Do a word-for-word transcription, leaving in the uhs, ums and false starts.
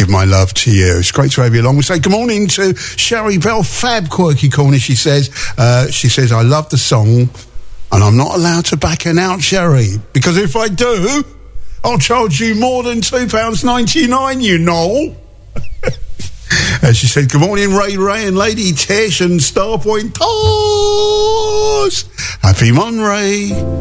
give my love to you. It's great to have you along. We say good morning to Sherry Bell, Fab Quirky Corner. She says, uh, she says, I love the song and I'm not allowed to back an out, Sherry, because if I do, I'll charge you more than two pounds ninety-nine, you know. As she said, good morning, Ray Ray and Lady Tish and Starpoint Toss. Happy Monday.